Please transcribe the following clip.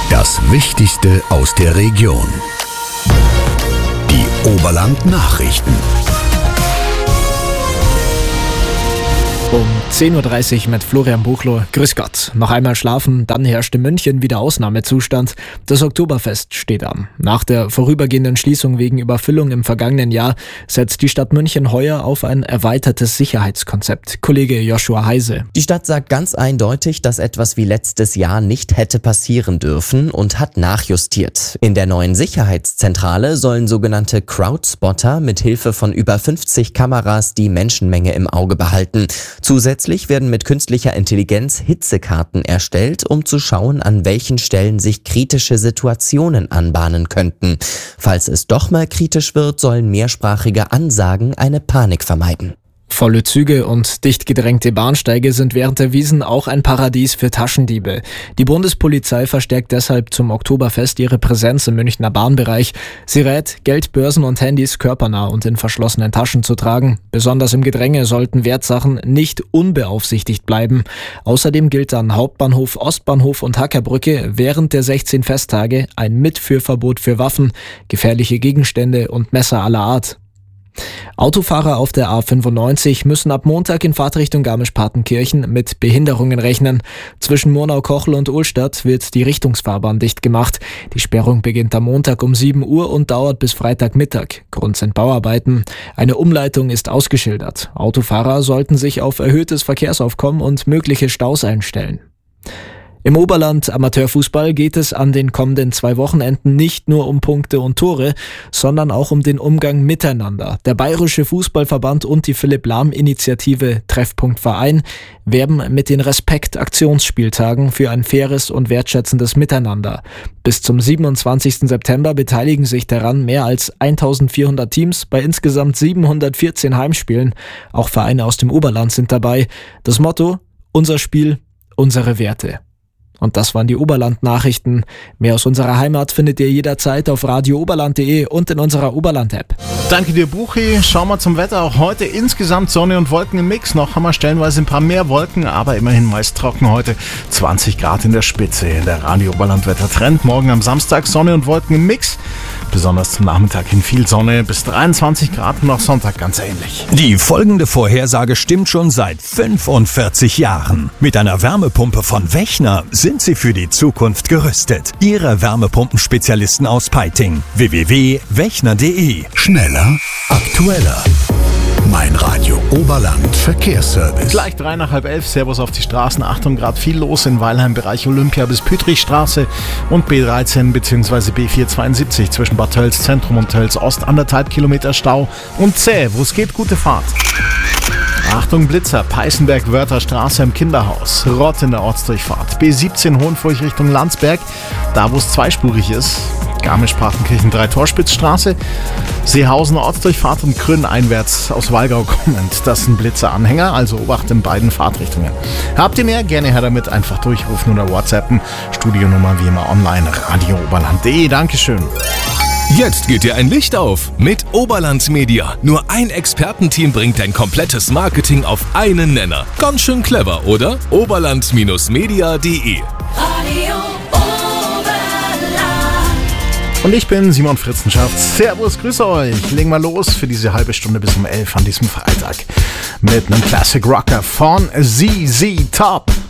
Das Wichtigste aus der Region. Die Oberland-Nachrichten. Um 10.30 Uhr mit Florian Buchloh. Grüß Gott. Noch einmal schlafen, dann herrscht in München wieder Ausnahmezustand. Das Oktoberfest steht an. Nach der vorübergehenden Schließung wegen Überfüllung im vergangenen Jahr setzt die Stadt München heuer auf ein erweitertes Sicherheitskonzept. Kollege Joshua Heise. Die Stadt sagt ganz eindeutig, dass etwas wie letztes Jahr nicht hätte passieren dürfen und hat nachjustiert. In der neuen Sicherheitszentrale sollen sogenannte Crowdspotter mit Hilfe von über 50 Kameras die Menschenmenge im Auge behalten. Zusätzlich werden mit künstlicher Intelligenz Hitzekarten erstellt, um zu schauen, an welchen Stellen sich kritische Situationen anbahnen könnten. Falls es doch mal kritisch wird, sollen mehrsprachige Ansagen eine Panik vermeiden. Volle Züge und dicht gedrängte Bahnsteige sind während der Wiesn auch ein Paradies für Taschendiebe. Die Bundespolizei verstärkt deshalb zum Oktoberfest ihre Präsenz im Münchner Bahnbereich. Sie rät, Geld, Börsen und Handys körpernah und in verschlossenen Taschen zu tragen. Besonders im Gedränge sollten Wertsachen nicht unbeaufsichtigt bleiben. Außerdem gilt an Hauptbahnhof, Ostbahnhof und Hackerbrücke während der 16 Festtage ein Mitführverbot für Waffen, gefährliche Gegenstände und Messer aller Art. Autofahrer auf der A95 müssen ab Montag in Fahrtrichtung Garmisch-Partenkirchen mit Behinderungen rechnen. Zwischen Murnau-Kochel und Ohlstadt wird die Richtungsfahrbahn dicht gemacht. Die Sperrung beginnt am Montag um 7 Uhr und dauert bis Freitagmittag. Grund sind Bauarbeiten. Eine Umleitung ist ausgeschildert. Autofahrer sollten sich auf erhöhtes Verkehrsaufkommen und mögliche Staus einstellen. Im Oberland Amateurfußball geht es an den kommenden 2 Wochenenden nicht nur um Punkte und Tore, sondern auch um den Umgang miteinander. Der Bayerische Fußballverband und die Philipp-Lahm-Initiative Treffpunkt Verein werben mit den Respekt-Aktionsspieltagen für ein faires und wertschätzendes Miteinander. Bis zum 27. September beteiligen sich daran mehr als 1400 Teams bei insgesamt 714 Heimspielen. Auch Vereine aus dem Oberland sind dabei. Das Motto: Unser Spiel, unsere Werte. Und das waren die Oberland-Nachrichten. Mehr aus unserer Heimat findet ihr jederzeit auf radiooberland.de und in unserer Oberland-App. Danke dir, Buchi. Schauen wir zum Wetter. Auch heute insgesamt Sonne und Wolken im Mix. Noch haben wir stellenweise ein paar mehr Wolken, aber immerhin meist trocken heute. 20 Grad in der Spitze. In der Radio-Oberland-Wetter-Trend. Morgen am Samstag Sonne und Wolken im Mix. Besonders zum Nachmittag hin viel Sonne, bis 23 Grad und auch Sonntag ganz ähnlich. Die folgende Vorhersage stimmt schon seit 45 Jahren. Mit einer Wärmepumpe von Wechner sind Sie für die Zukunft gerüstet. Ihre Wärmepumpenspezialisten aus Peiting. www.wechner.de. Schneller, aktueller. Mein Radio Oberland Verkehrsservice. Gleich 11:03. Servus auf die Straßen. Achtung, gerade viel los in Weilheim, Bereich Olympia bis Pütrichstraße und B13 bzw. B472 zwischen Bad Tölz Zentrum und Tölz Ost. 1,5 Kilometer Stau und zäh. Wo es geht, gute Fahrt. Achtung, Blitzer, Peißenberg-Wörther Straße im Kinderhaus. Rott in der Ortsdurchfahrt. B17 Hohenfurch Richtung Landsberg, da wo es zweispurig ist. Garmisch-Partenkirchen 3-Torspitzstraße. Seehausen Ortsdurchfahrt und Krünn einwärts aus Walgau kommend. Das sind Blitzer-Anhänger, also Obacht in beiden Fahrtrichtungen. Habt ihr mehr? Gerne her damit, einfach durchrufen oder WhatsAppen. Studionummer wie immer online, radiooberland.de. Dankeschön. Jetzt geht dir ein Licht auf mit Oberland Media. Nur ein Expertenteam bringt dein komplettes Marketing auf einen Nenner. Ganz schön clever, oder? Oberland-media.de. Und ich bin Simon Fritzenschaft. Servus, grüße euch. Legen wir los für diese halbe Stunde bis um 11 an diesem Freitag mit einem Classic Rocker von ZZ Top.